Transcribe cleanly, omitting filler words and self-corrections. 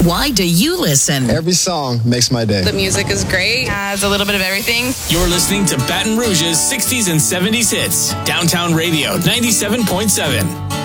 Why do you listen? Every song makes my day. The music is great. Has a little bit of everything. You're listening to Baton Rouge's 60s and 70s hits. Downtown Radio 97.7.